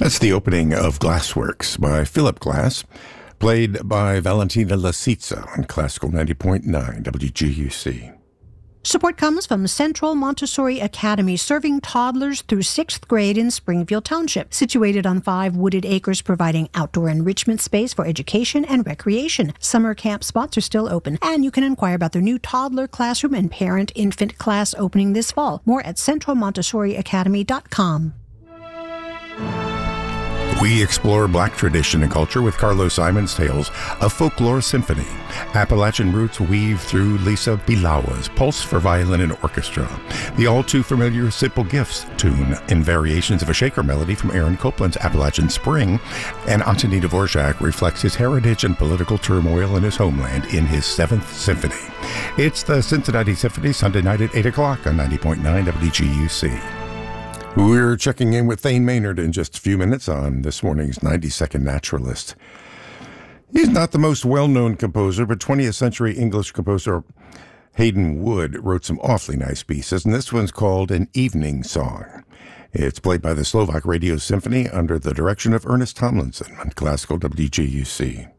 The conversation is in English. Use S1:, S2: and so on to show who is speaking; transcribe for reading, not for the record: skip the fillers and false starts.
S1: That's the opening of Glassworks by Philip Glass, played by Valentina Lasitsa on Classical 90.9 WGUC.
S2: Support comes from Central Montessori Academy, serving toddlers through 6th grade in Springfield Township, situated on 5 wooded acres, providing outdoor enrichment space for education and recreation. Summer camp spots are still open, and you can inquire about their new toddler classroom and parent-infant class opening this fall. More at centralmontessoriacademy.com.
S1: We explore Black tradition and culture with Carlos Simon's Tales of Folklore Symphony. Appalachian roots weave through Lisa Bilawa's Pulse for Violin and Orchestra. The all-too-familiar Simple Gifts tune in variations of a shaker melody from Aaron Copland's Appalachian Spring, and Antoni Dvorak reflects his heritage and political turmoil in his homeland in his 7th Symphony. It's the Cincinnati Symphony, Sunday night at 8 o'clock on 90.9 WGUC. We're checking in with Thane Maynard in just a few minutes on this morning's 90-Second Naturalist. He's not the most well-known composer, but 20th century English composer Hayden Wood wrote some awfully nice pieces, and this one's called An Evening Song. It's played by the Slovak Radio Symphony under the direction of Ernest Tomlinson on Classical WGUC.